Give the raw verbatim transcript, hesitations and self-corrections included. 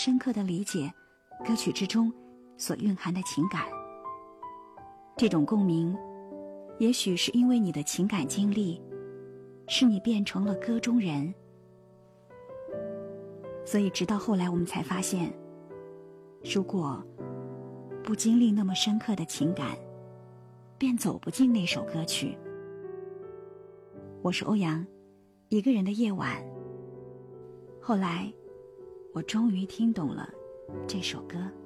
深刻地理解歌曲之中所蕴含的情感。这种共鸣，也许是因为你的情感经历，使你变成了歌中人。所以直到后来我们才发现，如果不经历那么深刻的情感，便走不进那首歌曲。我是欧阳，一个人的夜晚。后来我终于听懂了这首歌。